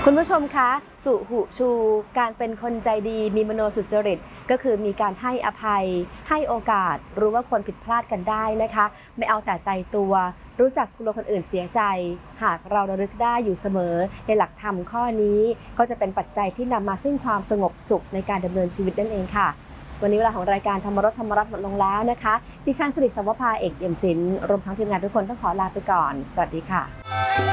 คุณผู้ชมคะสุหุชูการเป็นคนใจดีมีมโนสุจริตก็คือมีการให้อภัยให้โอกาสรู้ว่าคนผิดพลาดกันได้นะคะไม่เอาแต่ใจตัวรู้จักกลัวคนอื่นเสียใจหากเราระลึกได้อยู่เสมอในหลักธรรมข้อนี้ก็จะเป็นปัจจัยที่นำมาซึ่งความสงบสุขในการดำเนินชีวิตนั่นเองค่ะวันนี้เวลาของรายการธรรมรัตน์หมดลงแล้วนะคะดิฉันสิริสวภาเอกเอี่ยมศิลป์รวมทั้งทีมงานทุกคนต้องขอลาไปก่อนสวัสดีค่ะ